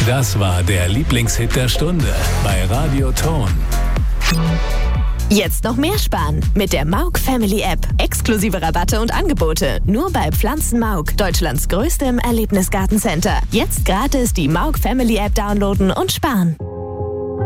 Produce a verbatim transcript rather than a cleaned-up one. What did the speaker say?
Das war der Lieblingshit der Stunde bei Radio Ton. Jetzt noch mehr sparen mit der Mauk Family App. Exklusive Rabatte und Angebote nur bei Pflanzen Mauk, Deutschlands größtem Erlebnisgartencenter. Jetzt gratis die Mauk Family App downloaden und sparen.